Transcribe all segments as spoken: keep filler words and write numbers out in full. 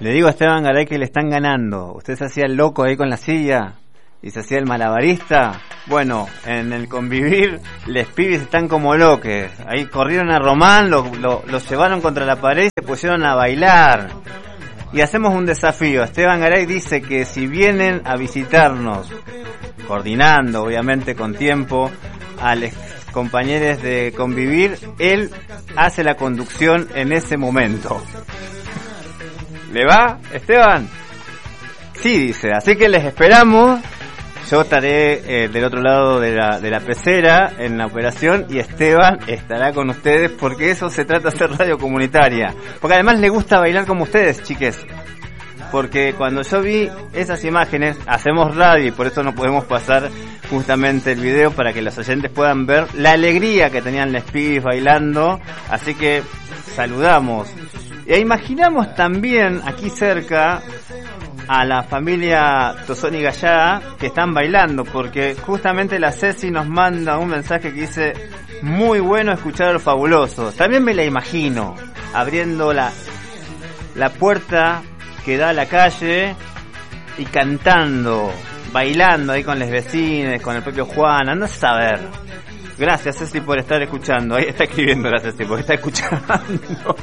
Le digo a Esteban Garay que le están ganando. Usted se hacía el loco ahí con la silla y se hacía el malabarista. Bueno, en el convivir, les pibes están como loques. Ahí corrieron a Román, lo, lo, lo llevaron contra la pared y se pusieron a bailar. Y hacemos un desafío. Esteban Garay dice que si vienen a visitarnos, coordinando obviamente con tiempo, a los compañeros de convivir, él hace la conducción en ese momento. ¿Le va, Esteban? Sí, dice. Así que les esperamos. Yo estaré eh, del otro lado de la, de la pecera en la operación y Esteban estará con ustedes porque eso se trata de hacer radio comunitaria. Porque además le gusta bailar como ustedes, chiques. Porque cuando yo vi esas imágenes, hacemos radio y por eso no podemos pasar justamente el video para que los oyentes puedan ver la alegría que tenían los pibes bailando. Así que saludamos. E imaginamos también aquí cerca a la familia Tozón y Gallá que están bailando, porque justamente la Ceci nos manda un mensaje que dice: muy bueno escuchar a los fabulosos. También me la imagino abriendo la, la puerta que da a la calle y cantando, bailando ahí con los vecinos, con el propio Juan. Anda a saber. Gracias, Ceci, por estar escuchando. Ahí está escribiendo la Ceci, porque está escuchando.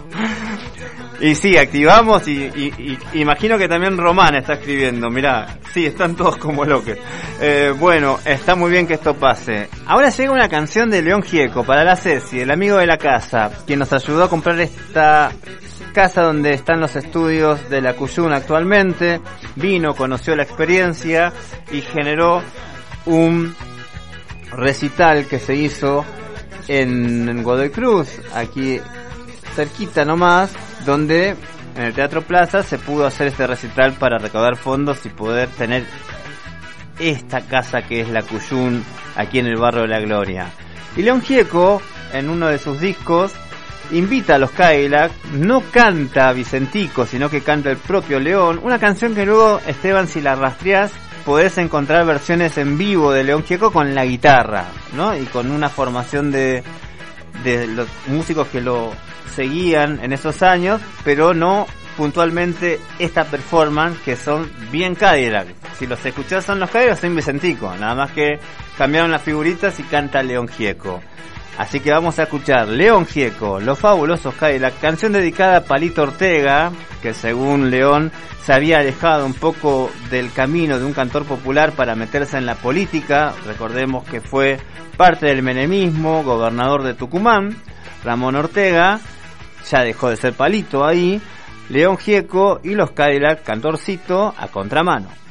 Y sí, activamos y, y, y imagino que también Román está escribiendo. Mirá, sí, están todos como locos. Eh, bueno, está muy bien que esto pase. Ahora llega una canción de León Gieco para la Ceci, el amigo de la casa, quien nos ayudó a comprar esta casa donde están los estudios de la Cuyún actualmente. Vino, conoció la experiencia y generó un recital que se hizo en Godoy Cruz, aquí cerquita nomás, donde en el Teatro Plaza se pudo hacer este recital para recaudar fondos y poder tener esta casa que es la Cuyún aquí en el barrio de La Gloria. Y León Gieco, en uno de sus discos, invita a los Cadillac, no canta Vicentico, sino que canta el propio León, una canción que luego, Esteban, si la rastreás, podés encontrar versiones en vivo de León Gieco con la guitarra, ¿no? Y con una formación de, de los músicos que lo seguían en esos años, pero no puntualmente esta performance, que son bien Cadillac. Si los escuchás son los Cadillac, son Vicentico, nada más que cambiaron las figuritas y canta León Gieco. Así que vamos a escuchar León Gieco, Los Fabulosos Cadillac, canción dedicada a Palito Ortega, que según León se había alejado un poco del camino de un cantor popular para meterse en la política. Recordemos que fue parte del menemismo, gobernador de Tucumán. Ramón Ortega ya dejó de ser Palito ahí. León Gieco y los Cadillac, cantorcito a contramano.